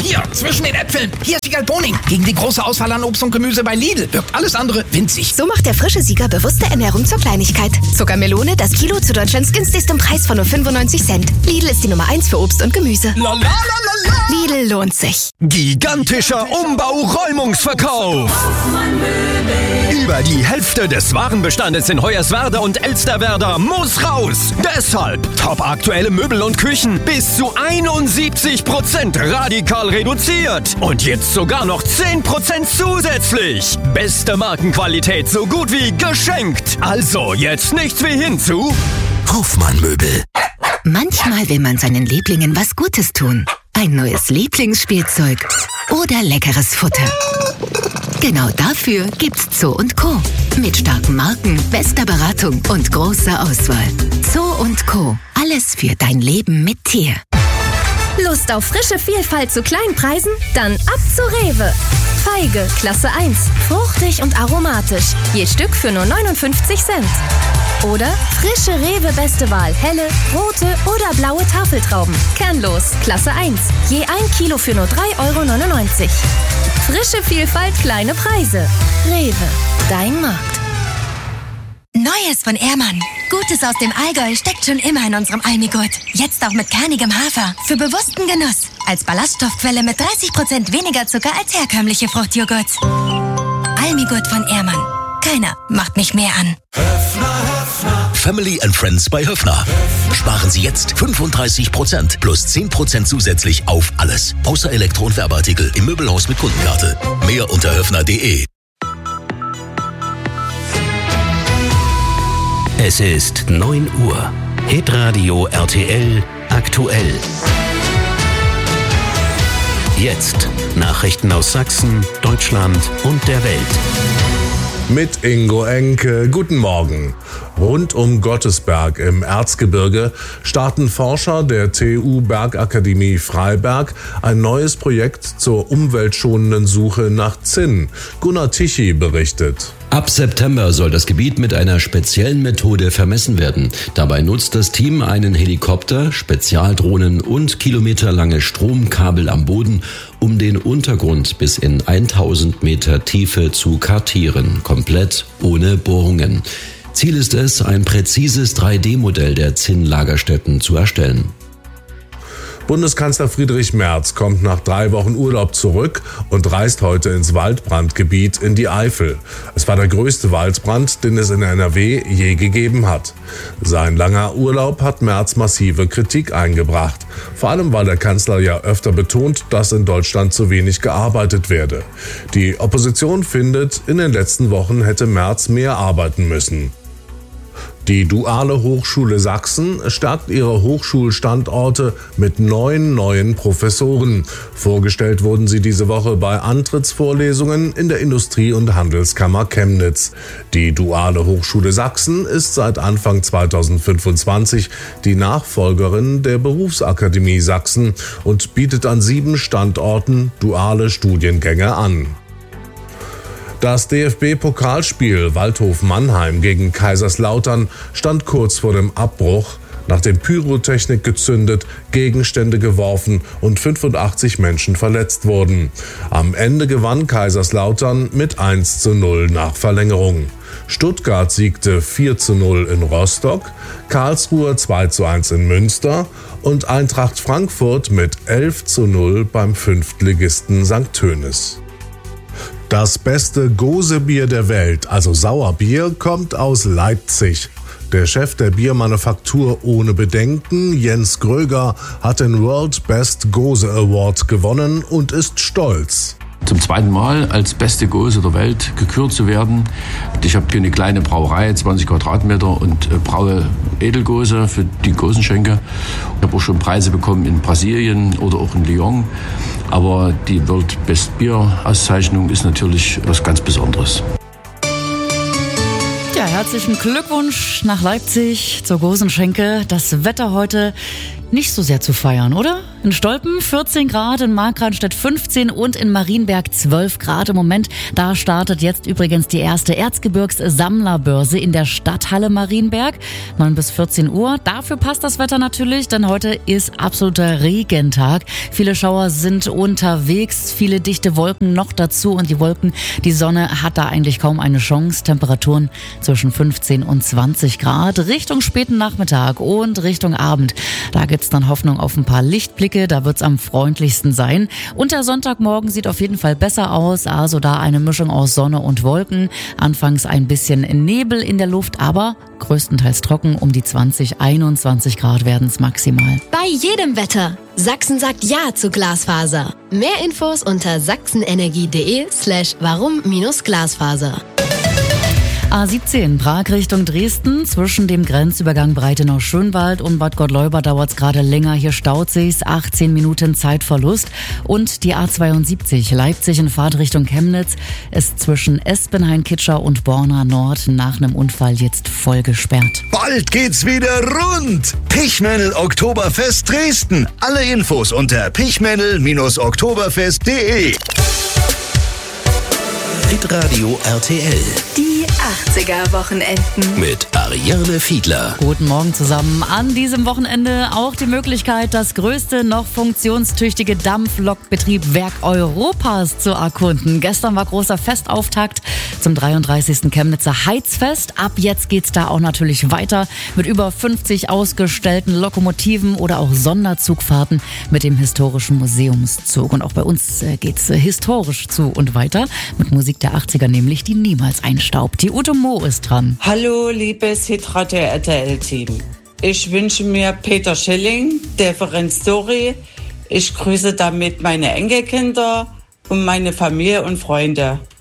hier, zwischen den Äpfeln. Hier ist Siegerl Boning. Gegen die große Auswahl an Obst und Gemüse bei Lidl wirkt alles andere winzig. So macht der frische Sieger bewusste Ernährung zur Kleinigkeit. Zuckermelone, das Kilo zu Deutschlands günstigstem Preis von nur 95 Cent. Lidl ist die Nummer 1 für Obst und Gemüse. Lidl lohnt sich. Gigantischer Umbau-Räumungsverkauf. Über die Hälfte des Warenbestandes in Hoyerswerda und Elsterwerda muss raus. Deshalb top aktuelle Möbel und Küchen bis zu 71% radikal reduziert. Und jetzt sogar noch 10% zusätzlich. Beste Markenqualität so gut wie geschenkt. Also jetzt nichts wie hinzu. Hofmann Möbel. Manchmal will man seinen Lieblingen was Gutes tun. Ein neues Lieblingsspielzeug oder leckeres Futter. Genau dafür gibt's Zoo & Co. Mit starken Marken, bester Beratung und großer Auswahl. Zoo & Co. Alles für dein Leben mit Tier. Lust auf frische Vielfalt zu Kleinpreisen? Dann ab zu Rewe. Feige, Klasse 1. Fruchtig und aromatisch. Je Stück für nur 59 Cent. Oder frische Rewe Beste Wahl. Helle, rote oder blaue Tafeltrauben. Kernlos, Klasse 1. Je 1 Kilo für nur 3,99 €. Frische Vielfalt, kleine Preise. Rewe, dein Markt. Neues von Ehrmann. Gutes aus dem Allgäu steckt schon immer in unserem Almigurt. Jetzt auch mit kernigem Hafer. Für bewussten Genuss. Als Ballaststoffquelle mit 30% weniger Zucker als herkömmliche Fruchtjoghurts. Almigurt von Ehrmann. Keiner macht mich mehr an. Family and Friends bei Höffner. Sparen Sie jetzt 35% plus 10% zusätzlich auf alles. Außer Elektro- und Werbeartikel im Möbelhaus mit Kundenkarte. Mehr unter höffner.de. Es ist 9 Uhr. Hitradio RTL aktuell. Jetzt Nachrichten aus Sachsen, Deutschland und der Welt. Mit Ingo Enke. Guten Morgen. Rund um Gottesberg im Erzgebirge starten Forscher der TU Bergakademie Freiberg ein neues Projekt zur umweltschonenden Suche nach Zinn. Gunnar Tichy berichtet. Ab September soll das Gebiet mit einer speziellen Methode vermessen werden. Dabei nutzt das Team einen Helikopter, Spezialdrohnen und kilometerlange Stromkabel am Boden, um den Untergrund bis in 1000 Meter Tiefe zu kartieren, komplett ohne Bohrungen. Ziel ist es, ein präzises 3D-Modell der Zinnlagerstätten zu erstellen. Bundeskanzler Friedrich Merz kommt nach 3 Wochen Urlaub zurück und reist heute ins Waldbrandgebiet in die Eifel. Es war der größte Waldbrand, den es in NRW je gegeben hat. Sein langer Urlaub hat Merz massive Kritik eingebracht. Vor allem, weil der Kanzler ja öfter betont, dass in Deutschland zu wenig gearbeitet werde. Die Opposition findet, in den letzten Wochen hätte Merz mehr arbeiten müssen. Die Duale Hochschule Sachsen stärkt ihre Hochschulstandorte mit 9 neuen Professoren. Vorgestellt wurden sie diese Woche bei Antrittsvorlesungen in der Industrie- und Handelskammer Chemnitz. Die Duale Hochschule Sachsen ist seit Anfang 2025 die Nachfolgerin der Berufsakademie Sachsen und bietet an 7 Standorten duale Studiengänge an. Das DFB-Pokalspiel Waldhof Mannheim gegen Kaiserslautern stand kurz vor dem Abbruch, nachdem Pyrotechnik gezündet, Gegenstände geworfen und 85 Menschen verletzt wurden. Am Ende gewann Kaiserslautern mit 1:0 nach Verlängerung. Stuttgart siegte 4:0 in Rostock, Karlsruhe 2:1 in Münster und Eintracht Frankfurt mit 11:0 beim Fünftligisten St. Tönis. Das beste Gose-Bier der Welt, also Sauerbier, kommt aus Leipzig. Der Chef der Biermanufaktur Ohne Bedenken, Jens Gröger, hat den World Best Gose Award gewonnen und ist stolz. Zum 2. Mal als beste Gose der Welt gekürt zu werden. Ich habe hier eine kleine Brauerei, 20 Quadratmeter und braue Edelgose für die Gosenschenke. Ich habe auch schon Preise bekommen in Brasilien oder auch in Lyon. Aber die World Best Beer Auszeichnung ist natürlich was ganz Besonderes. Ja, herzlichen Glückwunsch nach Leipzig zur Gosenschenke. Das Wetter heute nicht so sehr zu feiern, oder? In Stolpen 14 Grad, in Markranstädt 15 und in Marienberg 12 Grad im Moment. Da startet jetzt übrigens die erste Erzgebirgs-Sammlerbörse in der Stadthalle Marienberg. 9 bis 14 Uhr. Dafür passt das Wetter natürlich, denn heute ist absoluter Regentag. Viele Schauer sind unterwegs, viele dichte Wolken noch dazu und die Sonne hat da eigentlich kaum eine Chance. Temperaturen zwischen 15 und 20 Grad. Richtung späten Nachmittag und Richtung Abend. Da gibt's dann Hoffnung auf ein paar Lichtblicke. Da wird's am freundlichsten sein. Und der Sonntagmorgen sieht auf jeden Fall besser aus. Also da eine Mischung aus Sonne und Wolken. Anfangs ein bisschen Nebel in der Luft, aber größtenteils trocken. Um die 20, 21 Grad werden's maximal. Bei jedem Wetter. Sachsen sagt Ja zu Glasfaser. Mehr Infos unter sachsenenergie.de/warum-Glasfaser. A17 Prag Richtung Dresden. Zwischen dem Grenzübergang Breitenau-Schönwald und Bad Gottleuba dauert's gerade länger. Hier staut sich's. 18 Minuten Zeitverlust. Und die A72 Leipzig in Fahrtrichtung Chemnitz ist zwischen Espenhain-Kitscher und Borna Nord nach einem Unfall jetzt voll gesperrt. Bald geht's wieder rund. Pichmännel Oktoberfest Dresden. Alle Infos unter pichmännel-oktoberfest.de. Hitradio RTL. Die 80er-Wochenenden. Mit Ariane Fiedler. Guten Morgen zusammen. An diesem Wochenende auch die Möglichkeit, das größte noch funktionstüchtige Dampflokbetriebwerk Europas zu erkunden. Gestern war großer Festauftakt zum 33. Chemnitzer Heizfest. Ab jetzt geht's da auch natürlich weiter mit über 50 ausgestellten Lokomotiven oder auch Sonderzugfahrten mit dem historischen Museumszug. Und auch bei uns geht's historisch zu und weiter mit Musik der 80er, nämlich die niemals einstaubt. Die Ute Mo ist dran. Hallo, liebes Hitradio RTL-Team. Ich wünsche mir Peter Schilling, Different Story. Ich grüße damit meine Enkelkinder und meine Familie und Freunde.